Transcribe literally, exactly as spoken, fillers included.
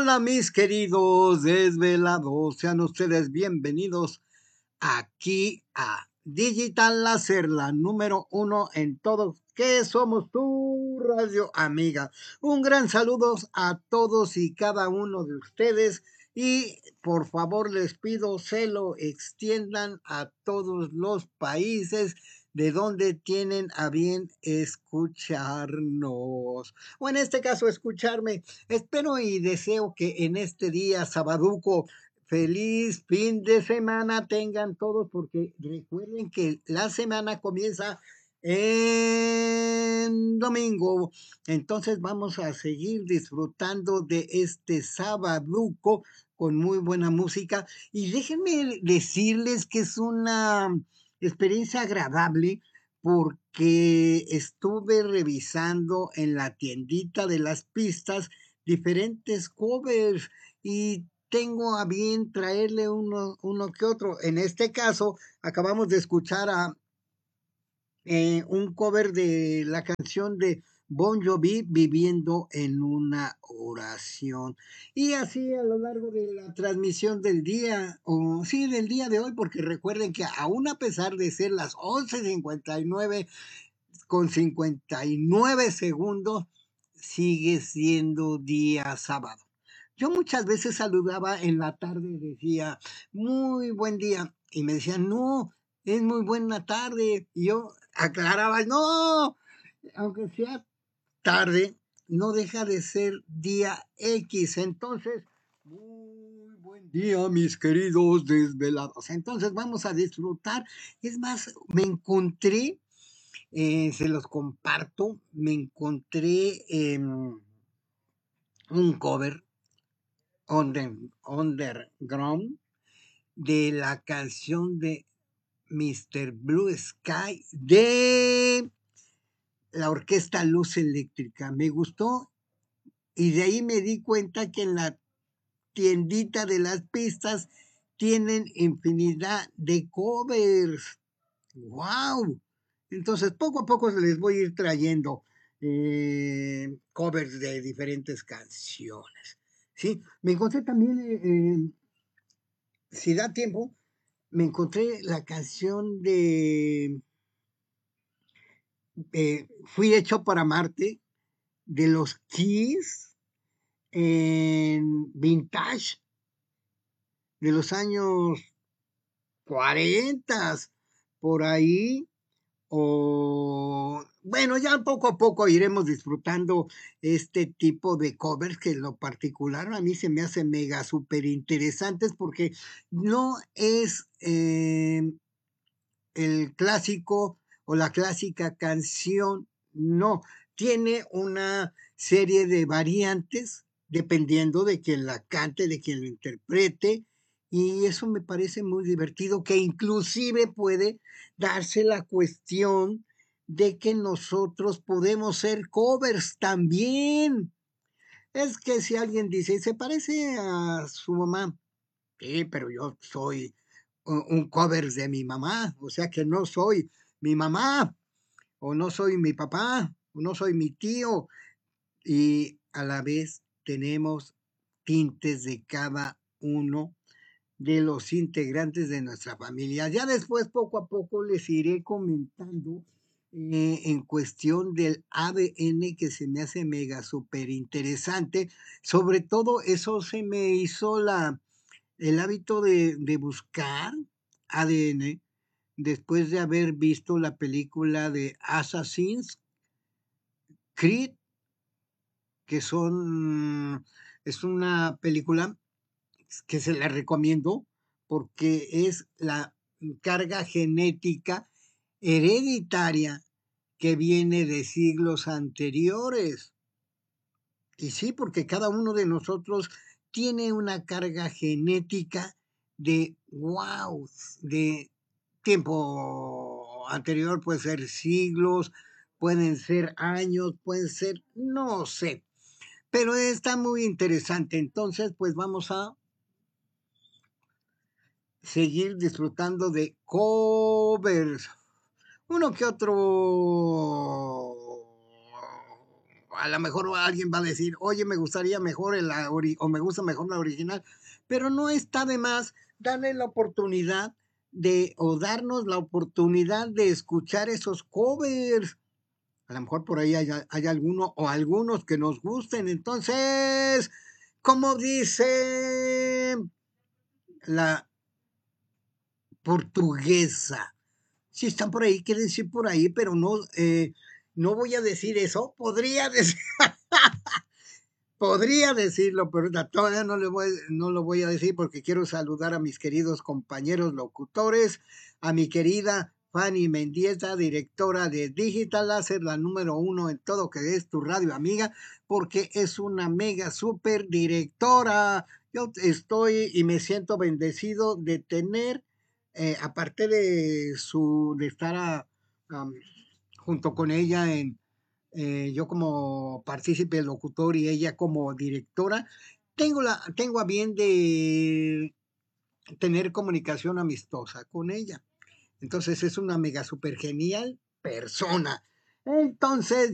Hola mis queridos desvelados, sean ustedes bienvenidos aquí a Digital Láser, la número uno en todo, que somos tu radio amiga. Un gran saludo a todos y cada uno de ustedes y por favor les pido se lo extiendan a todos los países de donde tienen a bien escucharnos, o en este caso escucharme. Espero y deseo que en este día sabaduco feliz fin de semana tengan todos, porque recuerden que la semana comienza en domingo. Entonces vamos a seguir disfrutando de este sabaduco con muy buena música. Y déjenme decirles que es una experiencia agradable porque estuve revisando en la tiendita de las pistas diferentes covers y tengo a bien traerle uno, uno que otro. En este caso, acabamos de escuchar a eh, un cover de la canción de Bon Jovi, Viviendo en una oración. Y así a lo largo de la transmisión del día, o sí, del día de hoy, porque recuerden que aún a pesar de ser las once cincuenta y nueve con cincuenta y nueve segundos, sigue siendo día sábado. Yo muchas veces saludaba en la tarde y decía, muy buen día. Y me decían, no, es muy buena tarde. Y yo aclaraba, no, aunque sea tarde, no deja de ser día X. Entonces, muy buen día, mis queridos desvelados. Entonces, vamos a disfrutar. Es más, me encontré, eh, se los comparto, me encontré eh, un cover under, underground de la canción de mister Blue Sky de la orquesta Luz Eléctrica. Me gustó y de ahí me di cuenta que en la tiendita de las pistas tienen infinidad de covers. ¡Wow! Entonces, poco a poco les voy a ir trayendo eh, covers de diferentes canciones. Sí, me encontré también, eh, eh, si da tiempo, me encontré la canción de eh, Fui hecho para Marte, de los Keys, en vintage, de los años cuarenta, por ahí, o bueno, ya poco a poco iremos disfrutando este tipo de covers que en lo particular a mí se me hace mega súper interesantes porque no es eh, el clásico o la clásica canción, no, tiene una serie de variantes dependiendo de quien la cante, de quien lo interprete, y eso me parece muy divertido, que inclusive puede darse la cuestión de que nosotros podemos ser covers también. Es que si alguien dice, se parece a su mamá, sí, pero yo soy un un cover de mi mamá, o sea que no soy mi mamá, o no soy mi papá, o no soy mi tío, y a la vez tenemos tintes de cada uno de los integrantes de nuestra familia. Ya después, poco a poco, les iré comentando eh, en cuestión del A D N, que se me hace mega súper interesante. Sobre todo, eso se me hizo la, el hábito de, de buscar A D N después de haber visto la película de Assassin's Creed, que son, es una película que se la recomiendo porque es la carga genética hereditaria que viene de siglos anteriores. Y sí, porque cada uno de nosotros tiene una carga genética de wow, de tiempo anterior, puede ser siglos, pueden ser años, pueden ser, no sé, pero está muy interesante. Entonces, pues vamos a seguir disfrutando de covers. Uno que otro a lo mejor alguien va a decir, oye, me gustaría mejor el, la ori- o me gusta mejor la original, pero no está de más darle la oportunidad de, o darnos la oportunidad de escuchar esos covers. A lo mejor por ahí hay, hay alguno o algunos que nos gusten. Entonces, como dice la portuguesa, si están por ahí, quiere decir por ahí, pero no, eh, no voy a decir eso. Podría decir, podría decirlo, pero todavía no, le voy, no lo voy a decir porque quiero saludar a mis queridos compañeros locutores, a mi querida Fanny Mendieta, directora de Digital Láser, la número uno en todo que es tu radio amiga, porque es una mega super directora. Yo estoy y me siento bendecido de tener, eh, aparte de su, de estar a, um, junto con ella en eh, yo como partícipe locutor y ella como directora, tengo, la, tengo a bien de tener comunicación amistosa con ella. Entonces es una mega super genial persona. Entonces